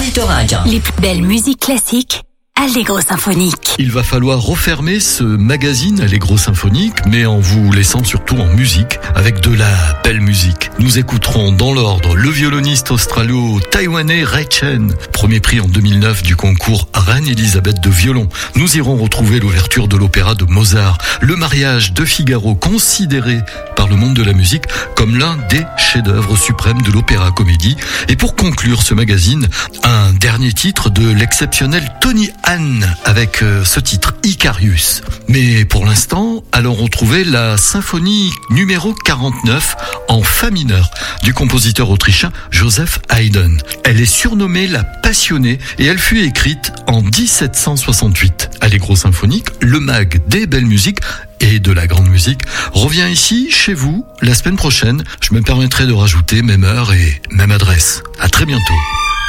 Altoradio. Les plus belles musiques classiques, Allegro Symphonique. Il va falloir refermer ce magazine Allegro Symphonique, mais en vous laissant surtout en musique, avec de la belle musique. Nous écouterons dans l'ordre le violoniste australo-taïwanais Ray Chen, premier prix en 2009 du concours Reine Elisabeth de violon. Nous irons retrouver l'ouverture de l'opéra de Mozart, le mariage de Figaro, considéré par le monde de la musique comme l'un des chefs-d'œuvre suprêmes de l'opéra-comédie. Et pour conclure ce magazine, un dernier titre de l'exceptionnel Tony Anne avec ce titre Icarius. Mais pour l'instant, allons retrouver la symphonie numéro 49 en fa mineur du compositeur autrichien Joseph Haydn. Elle est surnommée la Passionnée et elle fut écrite en 1768. Allegro Symphonique, le mag des belles musiques et de la grande musique, revient ici, chez vous, la semaine prochaine. Je me permettrai de rajouter même heure et même adresse. À très bientôt.